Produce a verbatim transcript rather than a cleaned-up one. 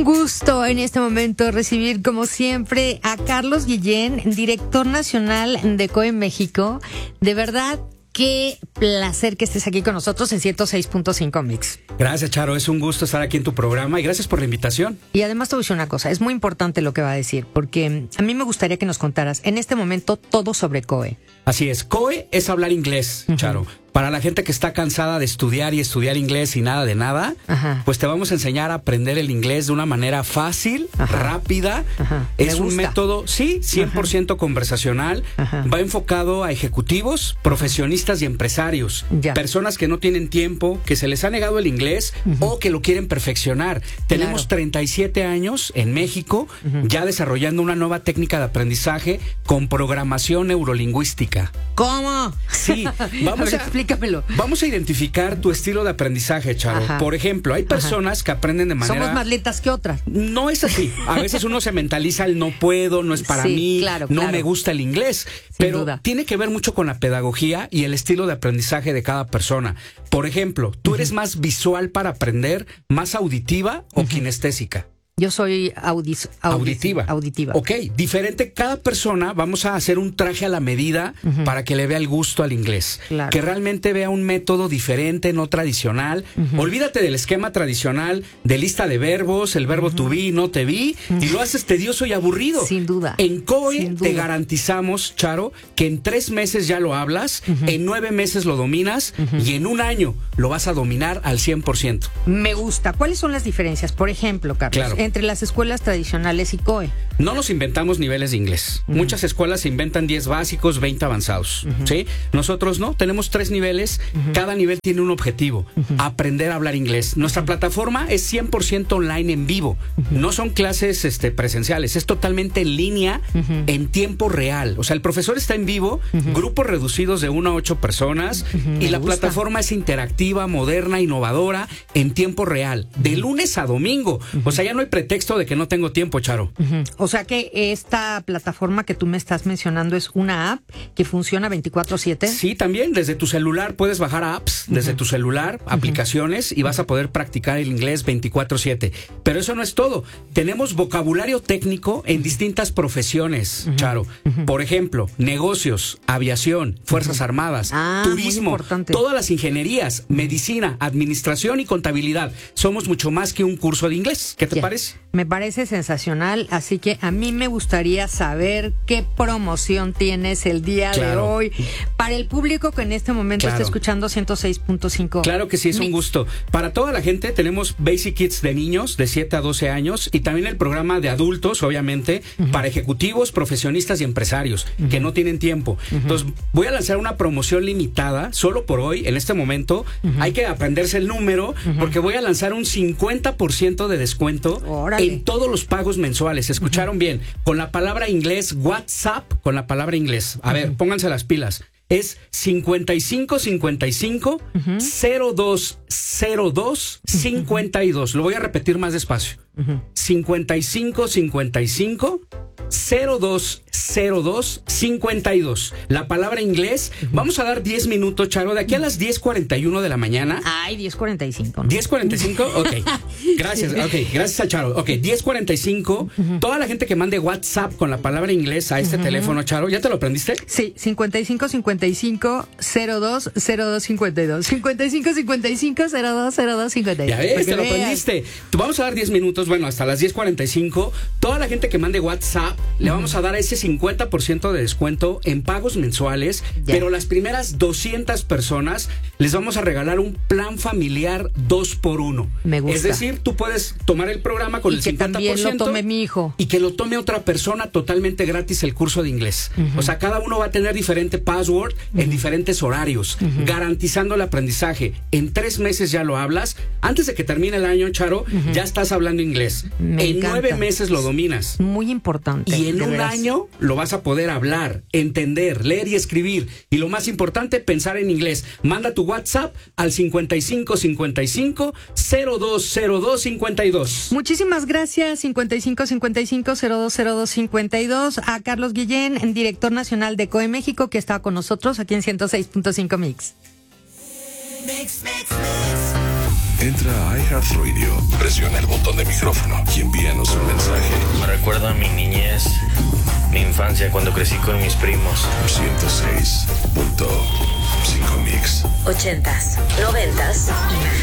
un gusto en este momento recibir, como siempre, a Carlos Guillén, director nacional de C O E México. De verdad, qué placer que estés aquí con nosotros en ciento seis punto cinco Mix. Gracias, Charo. Es un gusto estar aquí en tu programa y gracias por la invitación. Y además te voy a decir una cosa, es muy importante lo que va a decir, porque a mí me gustaría que nos contaras en este momento todo sobre C O E. Así es, C O E es hablar inglés, uh-huh. Charo. Para la gente que está cansada de estudiar y estudiar inglés y nada de nada, ajá. pues te vamos a enseñar a aprender el inglés de una manera fácil, ajá. rápida. Ajá. Es un método, sí, cien por ciento ajá. conversacional. Ajá. Va enfocado a ejecutivos, profesionistas y empresarios. Ya. Personas que no tienen tiempo, que se les ha negado el inglés uh-huh. o que lo quieren perfeccionar. Tenemos claro. treinta y siete años en México uh-huh. ya desarrollando una nueva técnica de aprendizaje con programación neurolingüística. ¿Cómo? Sí, vamos a... a Explícamelo. Vamos a identificar tu estilo de aprendizaje, Charo. Ajá. Por ejemplo, hay personas Ajá. que aprenden de manera... Somos más lentas que otras. No es así. A veces uno se mentaliza el no puedo, no es para sí, mí, claro, no claro. me gusta el inglés. Sin pero duda. Tiene que ver mucho con la pedagogía y el estilo de aprendizaje de cada persona. Por ejemplo, ¿tú uh-huh. eres más visual para aprender, más auditiva o uh-huh. kinestésica? Yo soy audis, audis, auditiva. Auditiva. Ok, diferente. Cada persona vamos a hacer un traje a la medida uh-huh. para que le vea el gusto al inglés. Claro. Que realmente vea un método diferente, no tradicional. Uh-huh. Olvídate del esquema tradicional de lista de verbos, el verbo uh-huh. to be, no te vi, uh-huh. y lo haces tedioso y aburrido. Sin duda. En C O E Sin te duda. garantizamos, Charo, que en tres meses ya lo hablas, uh-huh. en nueve meses lo dominas uh-huh. y en un año lo vas a dominar al cien por ciento. Me gusta. ¿Cuáles son las diferencias? Por ejemplo, Carlos, claro. entre las escuelas tradicionales y C O E. No nos inventamos niveles de inglés. Uh-huh. Muchas escuelas se inventan diez básicos, veinte avanzados. Uh-huh. ¿Sí? Nosotros no, tenemos tres niveles. Uh-huh. Cada nivel tiene un objetivo. Uh-huh. Aprender a hablar inglés. Nuestra uh-huh. plataforma es cien por ciento online en vivo. Uh-huh. No son clases este, presenciales. Es totalmente en línea, uh-huh. en tiempo real. O sea, el profesor está en vivo, uh-huh. grupos reducidos de una a ocho personas uh-huh. y Me la gusta. plataforma es interactiva, moderna, innovadora, en tiempo real. Uh-huh. De lunes a domingo. Uh-huh. O sea, ya no hay pretexto de que no tengo tiempo, Charo. Uh-huh. O sea que esta plataforma que tú me estás mencionando es una app que funciona veinticuatro siete. Sí, también desde tu celular puedes bajar apps, uh-huh. desde tu celular, uh-huh. aplicaciones y vas a poder practicar el inglés veinticuatro siete. Pero eso no es todo. Tenemos vocabulario técnico en distintas profesiones, uh-huh. Charo. Uh-huh. Por ejemplo, negocios, aviación, Fuerzas uh-huh. Armadas, ah, turismo, todas las ingenierías, medicina, administración y contabilidad. Somos mucho más que un curso de inglés. ¿Qué te yeah. parece? Me parece sensacional, así que a mí me gustaría saber qué promoción tienes el día claro. de hoy para el público que en este momento claro. está escuchando ciento seis punto cinco. Claro que sí, es Mix. Un gusto. Para toda la gente tenemos Basic Kids de niños de siete a doce años y también el programa de adultos, obviamente, uh-huh. para ejecutivos, profesionistas y empresarios uh-huh. que no tienen tiempo. Uh-huh. Entonces, voy a lanzar una promoción limitada, solo por hoy, en este momento. Uh-huh. Hay que aprenderse el número uh-huh. porque voy a lanzar un cincuenta por ciento de descuento Órale. en todos los pagos mensuales. ¿Escucharon uh-huh. bien? Con la palabra inglés, WhatsApp, con la palabra inglés. A uh-huh. ver, pónganse las pilas. Es cincuenta y cinco cincuenta y cinco uh-huh. cero dos cero dos cincuenta y dos. Lo voy a repetir más despacio. Uh-huh. cincuenta y cinco cincuenta y cinco cero dos cero dos cincuenta y dos. La palabra inglés. Uh-huh. Vamos a dar diez minutos, Charo, de aquí a las diez cuarenta y uno de la mañana. Ay, diez cuarenta y cinco. ¿no? ¿diez cuarenta y cinco? Ok. Gracias. Ok, gracias a Charo. Ok, diez cuarenta y cinco. Uh-huh. Toda la gente que mande WhatsApp con la palabra inglés a este uh-huh. teléfono, Charo, ¿ya te lo aprendiste? Sí, cincuenta y cinco cincuenta y cinco cero dos cero dos cincuenta y dos. cincuenta y cinco cincuenta y cinco cero dos cero dos cincuenta y dos. Ya ves, te lo aprendiste. Vamos a dar diez minutos, bueno, hasta las diez cuarenta y cinco. Toda la gente que mande WhatsApp, le uh-huh. vamos a dar ese cincuenta por ciento de descuento en pagos mensuales, ya. pero las primeras doscientas personas les vamos a regalar un plan familiar dos por uno. Me gusta. Es decir, tú puedes tomar el programa con y el que cincuenta por ciento. también lo tome mi hijo. Y que lo tome otra persona totalmente gratis el curso de inglés. Uh-huh. O sea, cada uno va a tener diferente password uh-huh. en diferentes horarios, uh-huh. garantizando el aprendizaje. En tres meses ya lo hablas. Antes de que termine el año, Charo, uh-huh. ya estás hablando inglés. Me en encanta. nueve meses lo dominas. Muy importante. Y en un veras. año lo vas a poder hablar, entender, leer y escribir. Y lo más importante, pensar en inglés. Manda tu WhatsApp al cincuenta y cinco cincuenta y cinco cero dos cero dos cincuenta y dos. Muchísimas gracias. cincuenta y cinco cincuenta y cinco cero dos cero dos cincuenta y dos. A Carlos Guillén, director nacional de C O E México, que está con nosotros aquí en ciento seis punto cinco Mix. Mix, mix, mix. Entra a iHeartRadio, presiona el botón de micrófono y envíanos un mensaje. Me recuerda a mi niñez, mi infancia cuando crecí con mis primos. ciento seis punto cinco Mix. Ochentas, noventas y más.